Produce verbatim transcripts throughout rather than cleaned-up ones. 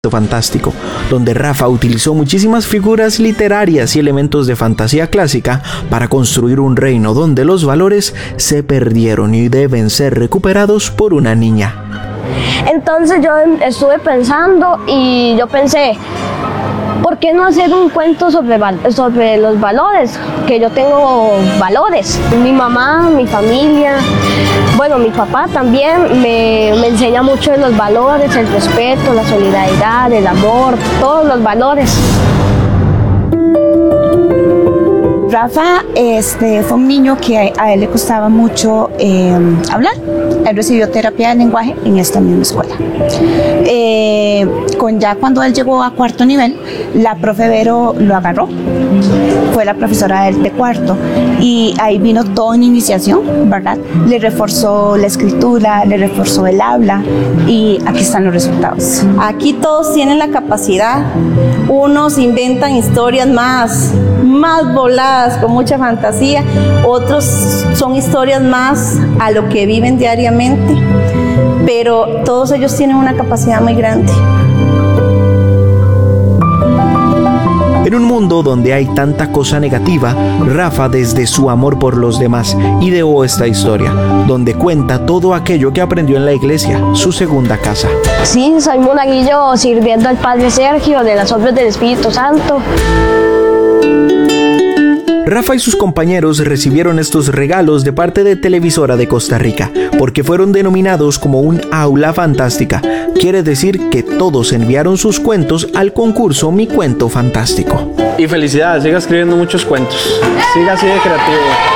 Fantástico, donde Rafa utilizó muchísimas figuras literarias y elementos de fantasía clásica para construir un reino donde los valores se perdieron y deben ser recuperados por una niña. Entonces yo estuve pensando y yo pensé, ¿por qué no hacer un cuento sobre, sobre los valores? Que yo tengo valores. Mi mamá, mi familia, bueno, mi papá también me, me enseña mucho de los valores, el respeto, la solidaridad, el amor, todos los valores. Rafa este, fue un niño que a, a él le costaba mucho eh, hablar. Él recibió terapia de lenguaje en esta misma escuela. Eh, con ya cuando él llegó a cuarto nivel, la profe Vero lo agarró. Fue la profesora de, de cuarto y ahí vino toda una iniciación, ¿verdad? Le reforzó la escritura, le reforzó el habla y aquí están los resultados. Aquí todos tienen la capacidad. Unos inventan historias más, más voladas, con mucha fantasía. Otros son historias más a lo que viven diariamente. Pero todos ellos tienen una capacidad muy grande. En un mundo donde hay tanta cosa negativa, Rafa, desde su amor por los demás, ideó esta historia, donde cuenta todo aquello que aprendió en la iglesia, su segunda casa. Sí, soy monaguillo sirviendo al Padre Sergio de las obras del Espíritu Santo. Rafa y sus compañeros recibieron estos regalos de parte de Televisora de Costa Rica, porque fueron denominados como un aula fantástica. Quiere decir que todos enviaron sus cuentos al concurso Mi Cuento Fantástico. Y felicidades, siga escribiendo muchos cuentos. Siga así de creativo.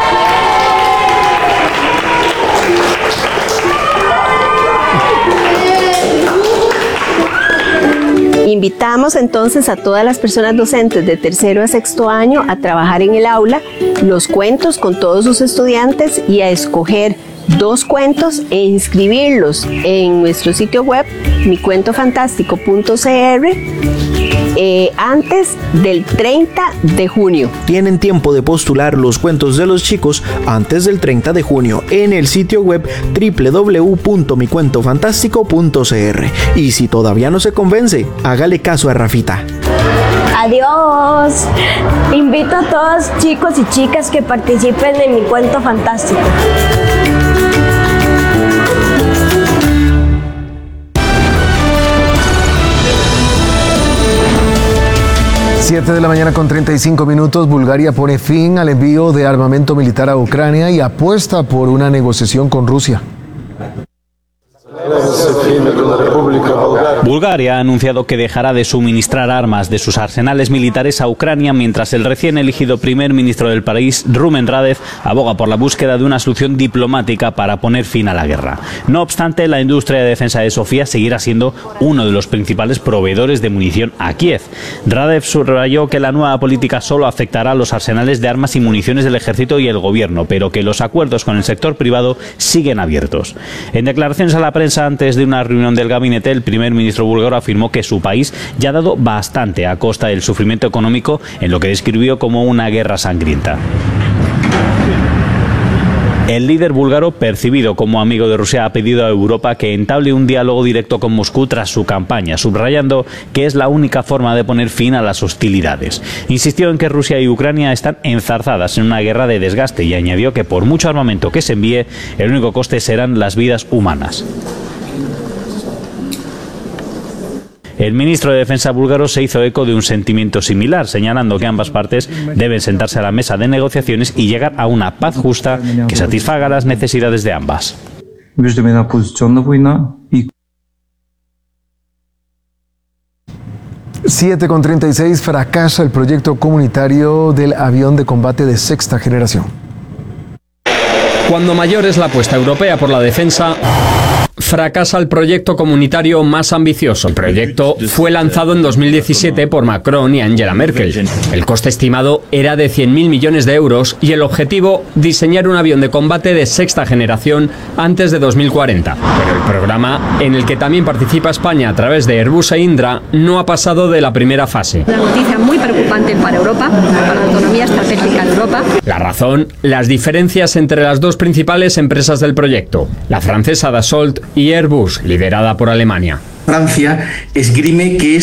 Invitamos entonces a todas las personas docentes de tercero a sexto año a trabajar en el aula los cuentos con todos sus estudiantes y a escoger dos cuentos e inscribirlos en nuestro sitio web mi cuento fantástico punto c r eh, antes del treinta de junio. Tienen tiempo de postular los cuentos de los chicos antes del treinta de junio en el sitio web doble u doble u doble u punto mi cuento fantástico punto c r. Y si todavía no se convence, hágale caso a Rafita. Adiós. Invito a todos chicos y chicas que participen en Mi Cuento Fantástico. siete de la mañana con treinta y cinco minutos, Bulgaria pone fin al envío de armamento militar a Ucrania y apuesta por una negociación con Rusia. Bulgaria ha anunciado que dejará de suministrar armas de sus arsenales militares a Ucrania mientras el recién elegido primer ministro del país, Rumen Radev, aboga por la búsqueda de una solución diplomática para poner fin a la guerra. No obstante, la industria de defensa de Sofía seguirá siendo uno de los principales proveedores de munición a Kiev. Radev subrayó que la nueva política solo afectará a los arsenales de armas y municiones del ejército y el gobierno, pero que los acuerdos con el sector privado siguen abiertos. En declaraciones a la prensa antes de una reunión del gabinete, el primer ministro búlgaro afirmó que su país ya ha dado bastante a costa del sufrimiento económico en lo que describió como una guerra sangrienta. El líder búlgaro, percibido como amigo de Rusia, ha pedido a Europa que entable un diálogo directo con Moscú tras su campaña, subrayando que es la única forma de poner fin a las hostilidades. Insistió en que Rusia y Ucrania están enzarzadas en una guerra de desgaste y añadió que por mucho armamento que se envíe, el único coste serán las vidas humanas. El ministro de Defensa búlgaro se hizo eco de un sentimiento similar, señalando que ambas partes deben sentarse a la mesa de negociaciones y llegar a una paz justa que satisfaga las necesidades de ambas. siete con treinta y seis, fracasa el proyecto comunitario del avión de combate de sexta generación. Cuando mayor es la apuesta europea por la defensa, fracasa el proyecto comunitario más ambicioso. El proyecto fue lanzado en dos mil diecisiete por Macron y Angela Merkel. El coste estimado era de cien mil millones de euros y el objetivo, diseñar un avión de combate de sexta generación antes de dos mil cuarenta. Pero el programa, en el que también participa España a través de Airbus e Indra, no ha pasado de la primera fase. Una noticia muy preocupante para Europa, para la autonomía estratégica de Europa. La razón, las diferencias entre las dos principales empresas del proyecto, la francesa Dassault y Airbus, liderada por Alemania. Francia esgrime que es